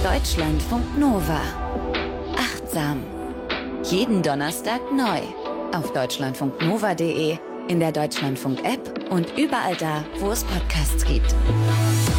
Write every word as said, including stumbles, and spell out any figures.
Deutschlandfunk Nova. Achtsam. Jeden Donnerstag neu. Auf deutschlandfunknova punkt de, in der Deutschlandfunk-App und überall da, wo es Podcasts gibt.